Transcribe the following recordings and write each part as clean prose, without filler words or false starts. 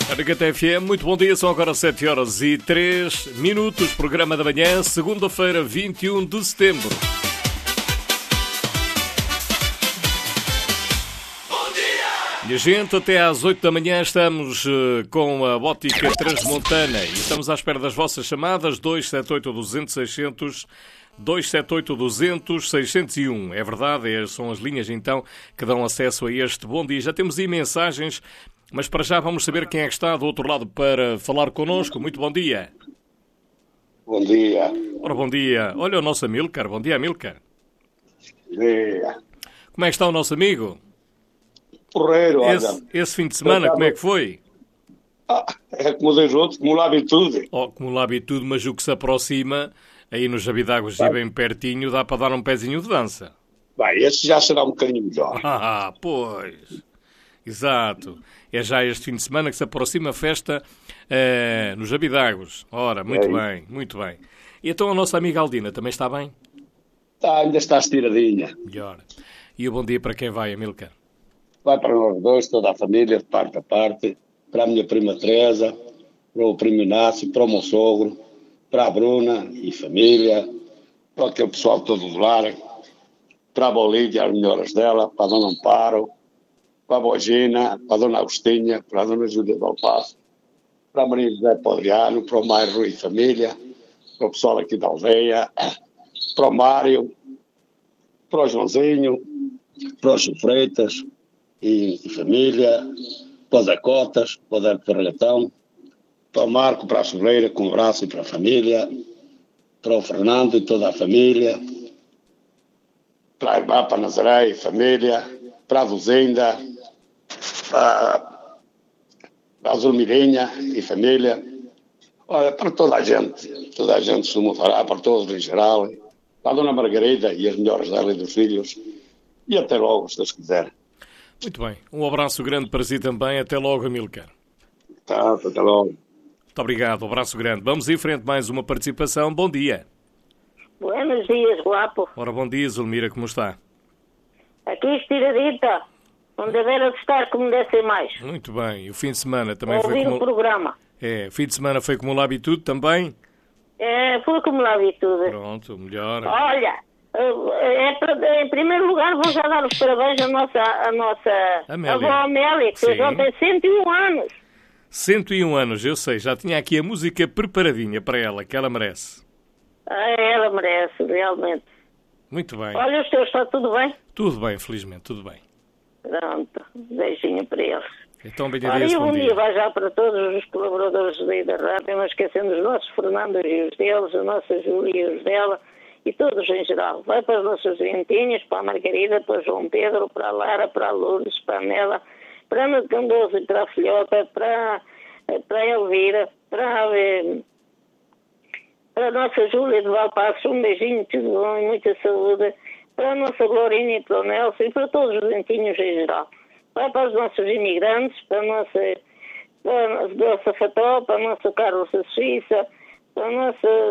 Aragata FM, muito bom dia, são agora 7h03, programa da manhã, segunda-feira, 21 de setembro. E a gente, até às 8 da manhã estamos com a Ótica Transmontana e estamos à espera das vossas chamadas, 278-200-600, 278-200-601. É verdade, são as linhas então que dão acesso a este bom dia. Já temos aí mensagens, mas para já vamos saber quem é que está do outro lado para falar connosco. Muito bom dia. Bom dia. Ora, bom dia. Olha o nosso Amílcar. Bom dia, Amílcar. Bom dia. Como é que está o nosso amigo? Porreiro, olha. Esse fim de semana, como é que foi? É como os outros, como lá vi tudo. Como lá vi tudo, mas o que se aproxima, aí nos Jabidáguas e bem pertinho, dá para dar um pezinho de dança. Bem, esse já será um bocadinho melhor. Pois. Exato. É já este fim de semana que se aproxima a festa nos Jabidáguas. Ora, muito bem, muito bem. E então a nossa amiga Aldina também está bem? Ainda está estiradinha. Melhor. E o bom dia para quem vai, Amílcar? Vai para nós dois, toda a família, de parte a parte, para a minha prima Teresa, para o primo Inácio, para o meu sogro, para a Bruna e família, para aquele pessoal todo do lar, para a Bolívia, as melhoras dela, para a Dona Amparo, para a Bogina, para a Dona Agostinha, para a Dona Júlia do Alpaço, para a Maria José Podriano, para o Mário Rui e família, para o pessoal aqui da aldeia, para o Mário, para o Joãozinho, para os Freitas e família, para os Acotas, para o Débora Ferregatão, para o Marco, para a Sobreira, com um abraço e para a família, para o Fernando e toda a família, para a irmã, para a Nazaré e família, para a Luzinda, para a Zulmirinha e família, olha, para toda a gente se me fará, para todos em geral, para a Dona Margarida e as melhores dela e dos filhos, e até logo, se Deus quiser. Muito bem, um abraço grande para si também, até logo, Amílcar. Tá, até logo. Muito obrigado, um abraço grande. Vamos em frente, mais uma participação, bom dia. Buenos dias, guapo. Ora, bom dia, Zulmira, como está? Aqui estiradita, onde deveram estar como deve ser mais. Muito bem, e o fim de semana também ouvir foi como... o programa. O fim de semana foi como habitude também? Foi como lá vi tudo. Pronto, melhor. Olha, em primeiro lugar vou já dar os parabéns à nossa avó Amélia, que já tem 101 anos. 101 anos, eu sei, já tinha aqui a música preparadinha para ela, que ela merece. Ela merece, realmente. Muito bem. Olha, os teus, está tudo bem? Tudo bem, felizmente, tudo bem. Pronto, beijinho para eles. Então, bem e um dia vai já para todos os colaboradores da rádio, não esquecendo os nossos Fernandos e os deles, a nossa Júlia e os dela, e todos em geral. Vai para os nossos ventinhos, para a Margarida, para o João Pedro, para a Lara, para a Lourdes, para a Nela, para a Ana Candoso e para a Filhota, para a Elvira, para a nossa Júlia de Valpassos, um beijinho, tudo bom e muita saúde, para a nossa Glorinha e para o Nelson e para todos os ventinhos em geral. Vai para os nossos imigrantes, para a nossa Fató, para a nossa Carlos da Suíça, para a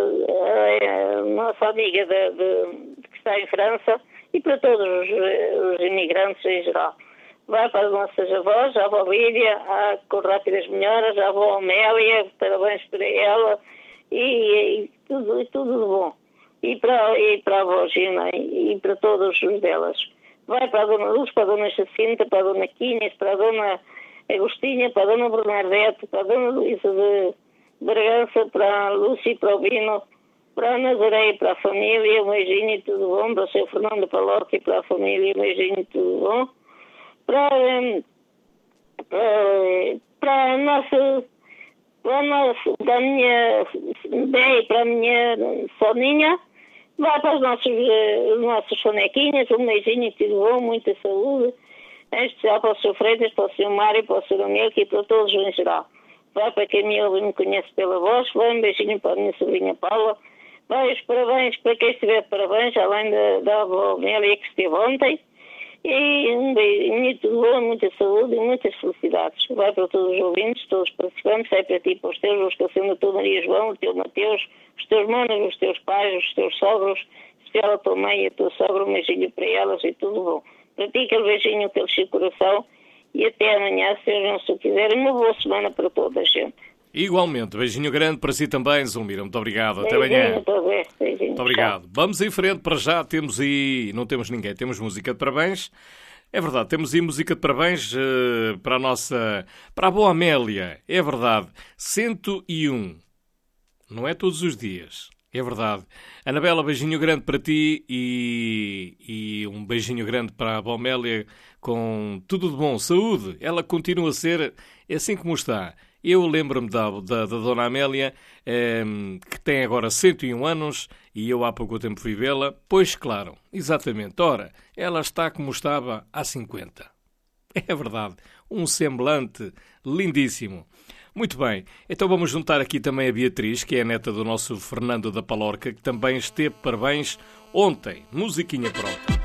nossa amiga que está em França e para todos os imigrantes em geral. Vai para as nossas avós, a avó Lídia, a com rápidas melhoras, a avó Amélia, parabéns para ela e tudo de bom. E para a avó Gina e para todos os delas. Vai para a Dona Luz, para a Dona Jacinta, para a Dona Quinhas, para a Dona Agostinha, para a Dona Bernardete, para a Dona Luísa de Bragança, para a Lúcia e para o Bino, para a Nazaré e para a família, um beijinho e tudo bom, para o seu Fernando Palorca e para a família, um beijinho e tudo bom, para a nossa, da minha bem, para a minha Soninha. Vai para os nossos sonequinhas, um beijinho e tudo bom, muita saúde. Em especial para o Sr. Freitas, para o Sr. Mário, para o Sr. Amilcar e para todos em geral. Vai para quem me ouve e me conhece pela voz. Vai um beijinho para a minha sobrinha Paula. Vai os parabéns para quem estiver de parabéns, além da avó Amélia que esteve ontem. E um beijinho e tudo bom, muita saúde e muitas felicidades. Vai para todos os ouvintes, todos os participantes, vai para ti, para os teus, vou esquecendo a tua Maria João, o teu Mateus, os teus manos, os teus pais, os teus sogros, especial a tua mãe e a tua sogra, um beijinho para elas e tudo bom. Para ti aquele beijinho, aquele cheio de coração e até amanhã, se Deus não se o quiser. Uma boa semana para toda a gente. Igualmente. Beijinho grande para si também, Zulmira. Muito obrigado. Até amanhã. Muito obrigado. Vamos em frente. Para já temos aí... Não temos ninguém. Temos música de parabéns. É verdade. Temos aí música de parabéns para a nossa... Para a boa Amélia. É verdade. 101. Não é todos os dias. É verdade. Anabela, beijinho grande para ti e um beijinho grande para a boa Amélia com tudo de bom. Saúde. Ela continua a ser assim como está. Eu lembro-me da Dona Amélia, que tem agora 101 anos, e eu há pouco tempo fui vê-la. Pois claro, exatamente. Ora, ela está como estava há 50. É verdade. Um semblante lindíssimo. Muito bem. Então vamos juntar aqui também a Beatriz, que é a neta do nosso Fernando da Palorca, que também esteve parabéns ontem. Musiquinha pronta.